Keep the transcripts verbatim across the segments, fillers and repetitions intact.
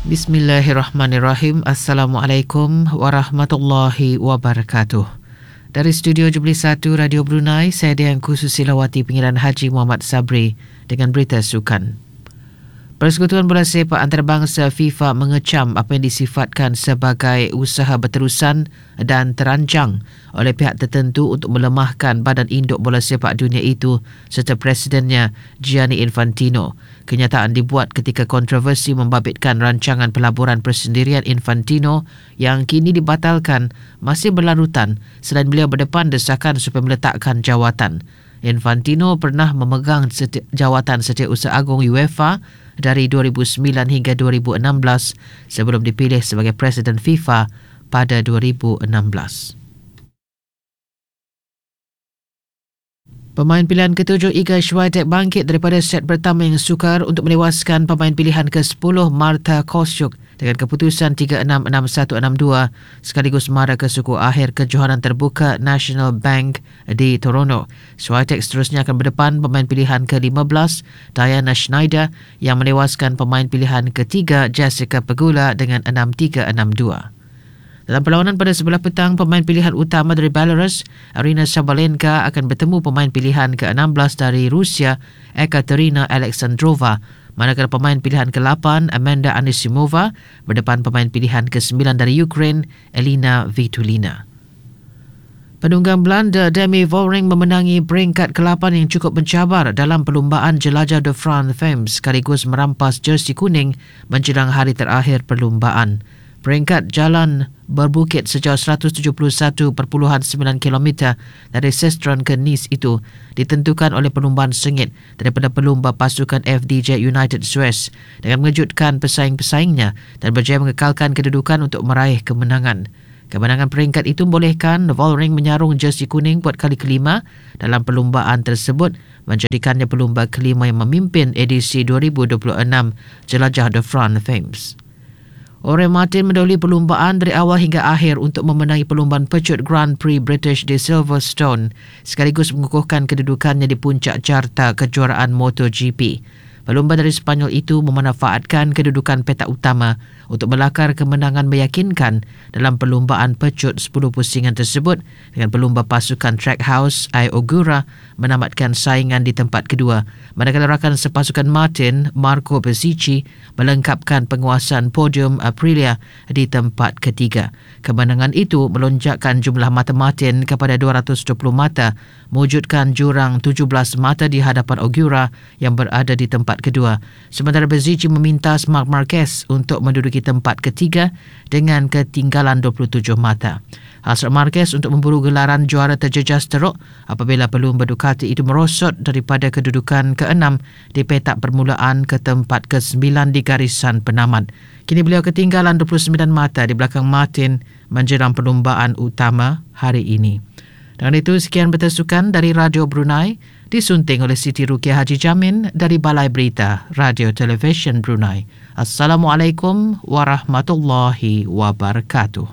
Bismillahirrahmanirrahim. Assalamualaikum warahmatullahi wabarakatuh. Dari studio Jubilee satu Radio Brunei, saya Dianku Susilawati Pengiran Haji Muhammad Sabri dengan berita sukan. Persekutuan Bola Sepak Antarabangsa FIFA mengecam apa yang disifatkan sebagai usaha berterusan dan terancang oleh pihak tertentu untuk melemahkan badan induk bola sepak dunia itu serta presidennya Gianni Infantino. Kenyataan dibuat ketika kontroversi membabitkan rancangan pelaburan persendirian Infantino yang kini dibatalkan masih berlarutan selain beliau berdepan desakan supaya meletakkan jawatan. Infantino pernah memegang seti- jawatan Setiausaha Agung UEFA dari dua ribu sembilan hingga dua ribu enam belas sebelum dipilih sebagai Presiden FIFA pada dua ribu enam belas. Pemain pilihan ketujuh Iga Swiatek bangkit daripada set pertama yang sukar untuk menewaskan pemain pilihan ke sepuluh Marta Kostyuk dengan keputusan tiga enam enam satu enam dua sekaligus mara ke suku akhir kejohanan terbuka National Bank di Toronto. Swiatek seterusnya akan berdepan pemain pilihan ke lima belas Diana Schneider yang menewaskan pemain pilihan ketiga Jessica Pegula dengan enam tiga enam dua. Dalam perlawanan pada sebelah petang, pemain pilihan utama dari Belarus, Arina Sabalenka akan bertemu pemain pilihan ke enam belas dari Rusia, Ekaterina Alexandrova, manakala pemain pilihan ke lapan, Amanda Anisimova, berdepan pemain pilihan ke sembilan dari Ukraine, Elina Vitulina. Penunggang Belanda Demi Vollering memenangi peringkat ke lapan yang cukup mencabar dalam perlumbaan Jelajah de France Femmes sekaligus merampas jersey kuning menjelang hari terakhir perlumbaan. Peringkat jalan berbukit sejauh seratus tujuh puluh satu perpuluhan sembilan kilometer dari Sestron ke Nice itu ditentukan oleh perlumbaan sengit daripada pelumba pasukan F D J United Suez dengan mengejutkan pesaing-pesaingnya dan berjaya mengekalkan kedudukan untuk meraih kemenangan. Kemenangan peringkat itu membolehkan Vollering menyarung jersey kuning buat kali kelima dalam perlumbaan tersebut, menjadikannya pelumba kelima yang memimpin edisi dua ribu dua puluh enam Jelajah de France Femmes. Ore Martin mendahului perlumbaan dari awal hingga akhir untuk memenangi perlumbaan pecut Grand Prix British di Silverstone sekaligus mengukuhkan kedudukannya di puncak carta kejuaraan MotoGP. Pelumba dari Sepanyol itu memanfaatkan kedudukan petak utama untuk melakar kemenangan meyakinkan dalam perlumbaan pecut sepuluh pusingan tersebut dengan pelumba pasukan Trackhouse I Ogura menamatkan saingan di tempat kedua, manakala rakan sepasukan Martin, Marco Bezzecchi, melengkapkan penguasaan podium Aprilia di tempat ketiga. Kemenangan itu melonjakkan jumlah mata Martin kepada dua ratus dua puluh mata, mewujudkan jurang tujuh belas mata di hadapan Ogura yang berada di tempat kedua. Sementara Bezzecchi meminta Marc Marquez untuk menduduki tempat ketiga dengan ketinggalan dua puluh tujuh mata. Hasrat Marquez untuk memburu gelaran juara terjejas teruk apabila pelumba Ducati itu merosot daripada kedudukan keenam di petak permulaan ke tempat kesembilan di garisan penamat. Kini beliau ketinggalan dua puluh sembilan mata di belakang Martin menjelang perlumbaan utama hari ini. Dengan itu, sekian berita sukan dari Radio Brunei, disunting oleh Siti Rukiah Haji Jamin dari Balai Berita Radio Television Brunei. Assalamualaikum warahmatullahi wabarakatuh.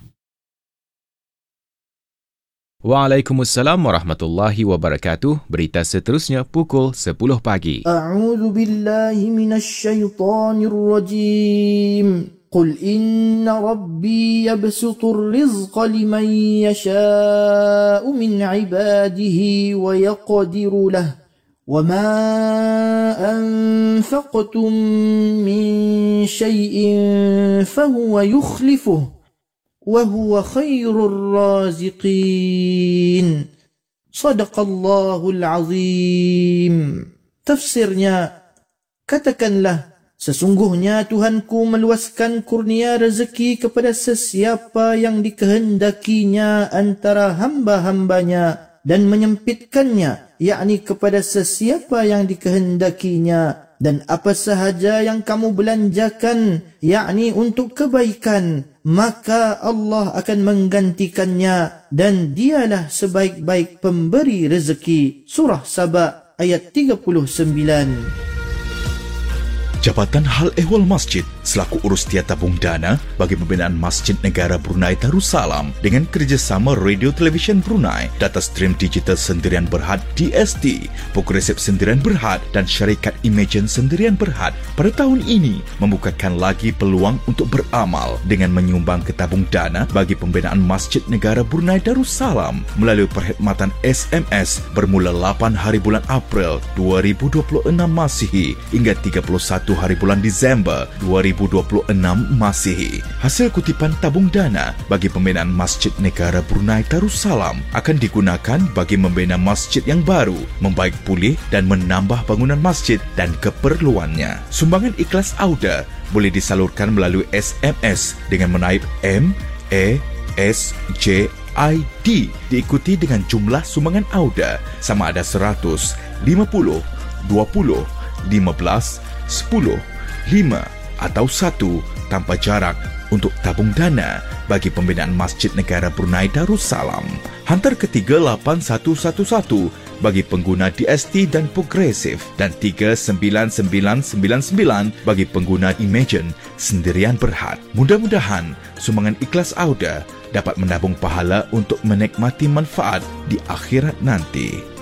Waalaikumsalam warahmatullahi wabarakatuh. Berita seterusnya pukul sepuluh pagi. A'udzu billahi minasy syaithanir rajim. قل إن ربي يبسط الرزق لمن يشاء من عباده ويقدر له وما أنفقتم من شيء فهو يخلفه وهو خير الرازقين. صدق الله العظيم. Tafsirnya, katakanlah, sesungguhnya Tuhanku meluaskan kurnia rezeki kepada sesiapa yang dikehendakinya antara hamba-hambanya dan menyempitkannya, yakni kepada sesiapa yang dikehendakinya, dan apa sahaja yang kamu belanjakan, yakni untuk kebaikan, maka Allah akan menggantikannya dan dialah sebaik-baik pemberi rezeki. Surah Saba ayat tiga puluh sembilan. Jabatan Hal Ehwal Masjid selaku urus tiada tabung dana bagi pembinaan Masjid Negara Brunei Darussalam dengan kerjasama Radio Televisyen Brunei, Data Stream Digital Sendirian Berhad D S T, Progresif Sendirian Berhad dan Syarikat Imagine Sendirian Berhad pada tahun ini membukakan lagi peluang untuk beramal dengan menyumbang ke tabung dana bagi pembinaan Masjid Negara Brunei Darussalam melalui perkhidmatan S M S bermula lapan hari bulan April dua ribu dua puluh enam Masihi hingga tiga puluh satu hari bulan Disember dua ribu dua puluh enam Masihi. Hasil kutipan tabung dana bagi pembinaan Masjid Negara Brunei Darussalam akan digunakan bagi membina masjid yang baru, membaik pulih dan menambah bangunan masjid dan keperluannya. Sumbangan ikhlas Auda boleh disalurkan melalui S M S dengan menaip M A S J I D diikuti dengan jumlah sumbangan Auda sama ada seratus, lima puluh, dua puluh, lima belas, sepuluh, lima atau satu tanpa jarak untuk tabung dana bagi pembinaan Masjid Negara Brunei Darussalam. Hantar ke tiga lapan satu satu satu bagi pengguna D S T dan Progresif dan tiga sembilan sembilan sembilan sembilan bagi pengguna Imagine Sendirian Berhad. Mudah-mudahan sumbangan ikhlas Auda dapat menabung pahala untuk menikmati manfaat di akhirat nanti.